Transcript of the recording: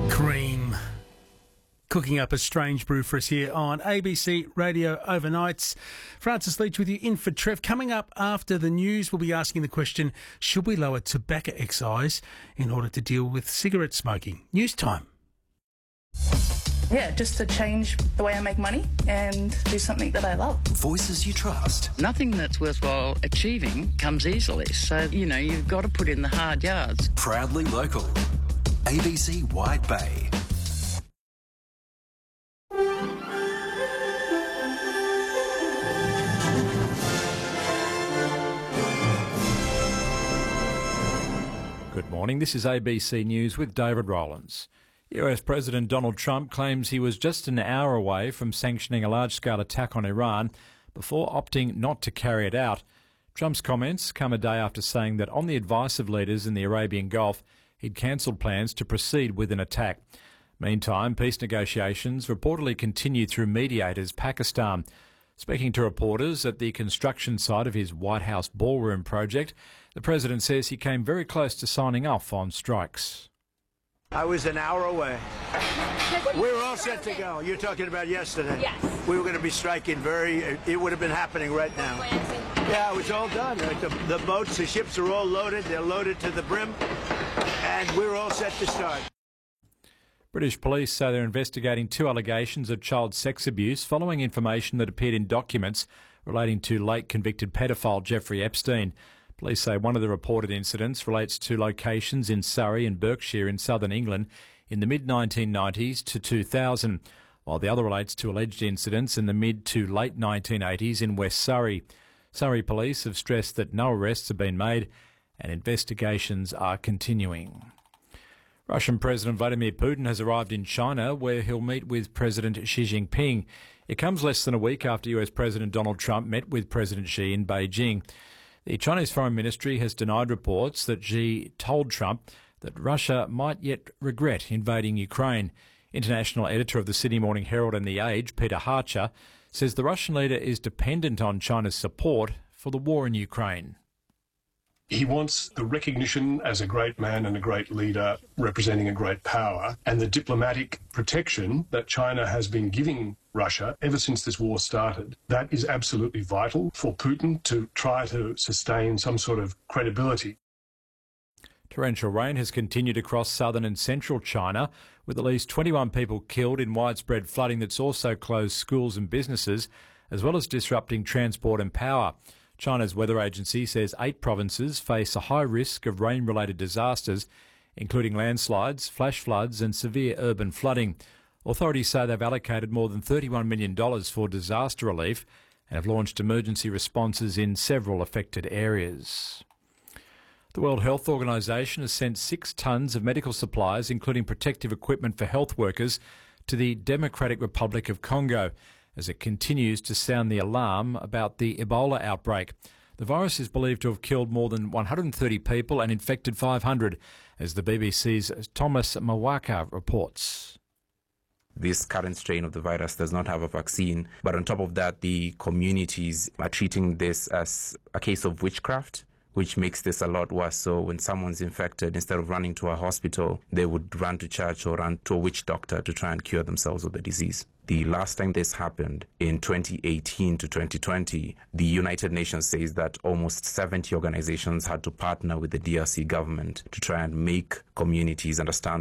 Cream. Cooking up a strange brew for us here on ABC Radio Overnights. Francis Leach with you in for Trev. Coming up after the news, we'll be asking the question, should we lower tobacco excise in order to deal with cigarette smoking? News time. Yeah, just to change the way I make money and do something that I love. Voices you trust. Nothing that's worthwhile achieving comes easily. So, you've got to put in the hard yards. Proudly local. ABC Wide Bay. Good morning, this is ABC News with David Rowlands. US President Donald Trump claims he was just an hour away from sanctioning a large-scale attack on Iran before opting not to carry it out. Trump's comments come a day after saying that on the advice of leaders in the Arabian Gulf, he'd cancelled plans to proceed with an attack. Meantime, peace negotiations reportedly continue through mediators Pakistan. Speaking to reporters at the construction site of his White House ballroom project, the president says he came very close to signing off on strikes. I was an hour away. We were all set to go. You're talking about yesterday? Yes. We were going to be striking it would have been happening right now. Yeah, it was all done. Right? The boats, the ships are all loaded. They're loaded to the brim. And we're all set to start. British police say they're investigating 2 allegations of child sex abuse following information that appeared in documents relating to late convicted pedophile Jeffrey Epstein. Police say one of the reported incidents relates to locations in Surrey and Berkshire in southern England in the mid-1990s to 2000, while the other relates to alleged incidents in the mid to late 1980s in West Surrey. Surrey police have stressed that no arrests have been made and investigations are continuing. Russian President Vladimir Putin has arrived in China, where he'll meet with President Xi Jinping. It comes less than a week after US President Donald Trump met with President Xi in Beijing. The Chinese Foreign Ministry has denied reports that Xi told Trump that Russia might yet regret invading Ukraine. International editor of the Sydney Morning Herald and The Age, Peter Harcher, says the Russian leader is dependent on China's support for the war in Ukraine. He wants the recognition as a great man and a great leader representing a great power, and the diplomatic protection that China has been giving Russia ever since this war started. That is absolutely vital for Putin to try to sustain some sort of credibility. Torrential rain has continued across southern and central China, with at least 21 people killed in widespread flooding that's also closed schools and businesses, as well as disrupting transport and power. China's weather agency says 8 provinces face a high risk of rain-related disasters, including landslides, flash floods and severe urban flooding. Authorities say they've allocated more than $31 million for disaster relief and have launched emergency responses in several affected areas. The World Health Organization has sent 6 tonnes of medical supplies, including protective equipment for health workers, to the Democratic Republic of Congo, as it continues to sound the alarm about the Ebola outbreak. The virus is believed to have killed more than 130 people and infected 500, as the BBC's Thomas Mawaka reports. This current strain of the virus does not have a vaccine, but on top of that, the communities are treating this as a case of witchcraft, which makes this a lot worse. So when someone's infected, instead of running to a hospital, they would run to church or run to a witch doctor to try and cure themselves of the disease. The last time this happened, in 2018 to 2020, the United Nations says that almost 70 organizations had to partner with the DRC government to try and make communities understand